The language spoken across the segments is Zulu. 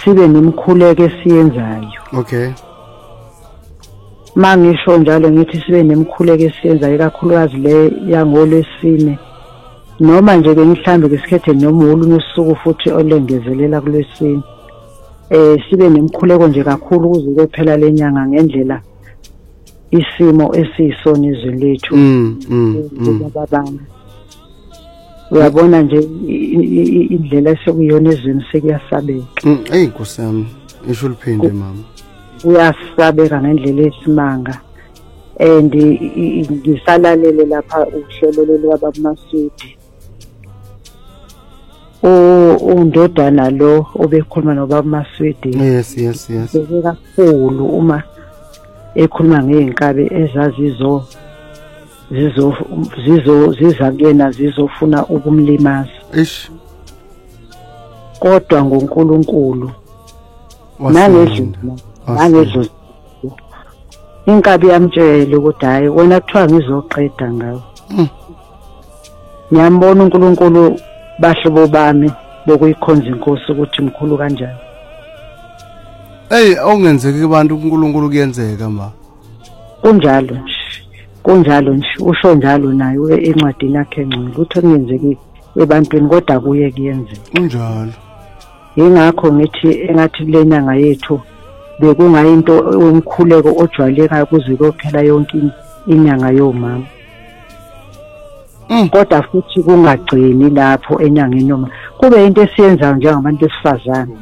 sibe nemkhuleko esiyenzayo. Okay. Mangisho njalo ngithi sibe nemkhuleko esiyenzayo kakhulukazi le yangolwesine. Noma nje bengihlambe ngesikhethe noma olunye usuku futhi olengezelela kulwesine. Sibe nemkhuleko nje kakhulu ukuze kuphela lenyanga ngendlela isimo esiyisona izwe lethu. Babana. Uyabona nje indlela esekuyona ezweni sekuyasabeka. Hey Nkosami, isho liphinde mama. Uyasabeka ngendlela esimanga. And ngisalalele lapha uhlelo lwababa Masudi. Undodana lo obekhuluma nobaba Masudi. Yes. Kakhulu uma ekhuluma ngeenkabe ezazizo zizakuyena zizofuna ukumlimaza. Kodwa ngoNkulunkulu nangedlo inkabi yamtshela ukuthi hayi wena kuthiwa ngizoqeda ngawe. Ngiyambona uNkulunkulu bahlobo bami bokuyikhonza inkosi ukuthi mkhulu kanjani. Hey awungenzeki abantu uNkulunkulu kuyenzeka ma. Kunjalo nje usho njalo naye encwadini yakhe engcwele ukuthi kungenzeki ebantwini kodwa kuye kuyenzeka. Kunjalo. Yingakho ngithi engathi lenyanga yethu bekungayinto omkhuleko ojwayelekayo kuze kuyophela yonke inyanga yomama. Kodwa futhi kungagcini lapho enyangeni yoma. Kube into esiyenzayo njengabantu besifazane.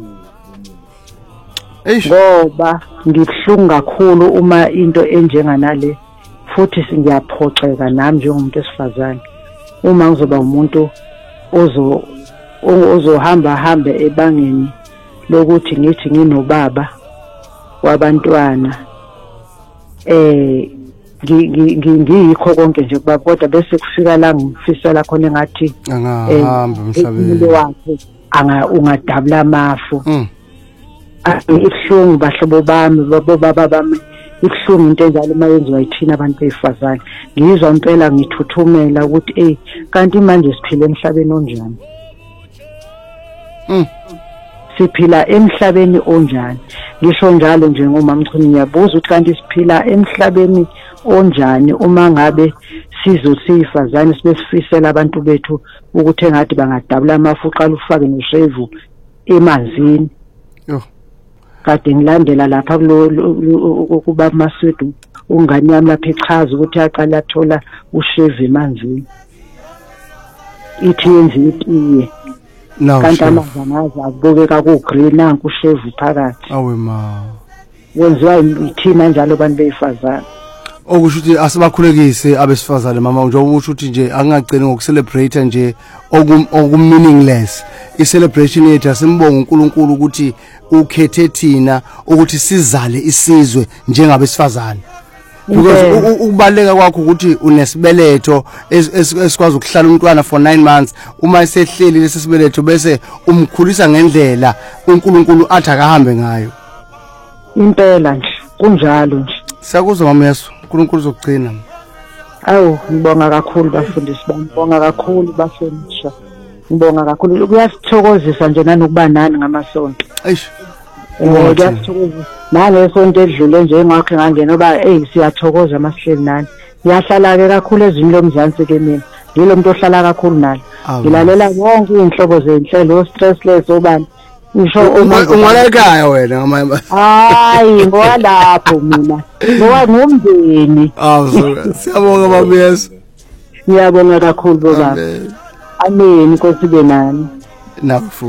Ngoba ngikuhlungu kakhulu uma into enjenganale futhi ngiyaphoxeka nami njengomuntu esifazane uma ngizoba umuntu ozohamba ebangeni lokuthi ngithi nginobaba wabantwana ngiyikho konke nje kubaba kodwa bese kufika la ngifisela khona engathi angahamba emhlabeni wakhe ungadabula amafu. Ihlungu bahlobo bami baba bami ihlungu into enjalo mayenziwa yithina abantu besifazane. Ngizwa impela ngithuthumela ukuthi kanti manje siphila emhlabeni onjani. Siphila emhlabeni onjani. Ngisho njalo nje ngomama Mchunu ngiyabuza ukuthi kanti siphila emhlabeni onjani uma ngabe sizosifazane sibefisela abantu bethu ukuthi engathi bangadabula amafu uqala ufake noshevu emanzini. Kade ngilandela lapha kuba Masudi ungani yami lapha echaza ukuthi yaqala athola ushevu emanzini. Ithi yenza itiye. Kanti amazanaza akubukeka ku-green nanku ushevu phakathi. Awe ma. Wenziwa ithina njalo abantu besifazane. Okusho ukuthi asibakhulekise abesifazane mama njengoba usho ukuthi nje angagcini ngokucelebrate nje meaningless. I-celebration yethu asimbonga uNkulunkulu ukuthi ukhethe thina ukuthi sizale isizwe njengabesifazane. Because ukubaleka kwakho ukuthi unesibeletho esikwazi ukuhlala umntwana for 9 months uma esehleli lesisibeletho bese umkhulisa ngendlela uNkulunkulu athi akahambe ngayo. Impela nje kunjalo nje. Siyakuzwa mama Yesu uNkulunkulu uzogcina. Awu ngibonga kakhulu bafundisi bami. Ngibonga kakhulu bafundiswa. Ngibonga kakhulu kuyasithokozisa nje nanokuba nani ngamasonto. Kuyasithokozisa. Nalesonto edlule nje ngakho ngangena oba siyathokoza masihleli nani. Ngiyahlala ke kakhulu ezweni lomzansi ke mina. Ngilo muntu ohlala kakhulu nalo. Ngilalela wonke inhlobo zenhlelo stressless obani. Ngisho ungalekaya wena ngama. Hayi ngolapho mina. Ngoba ngumndeni. Siyabonga baba Yesu. Ngiyabonga kakhulu baba. Amen Nkosi benani. Nafu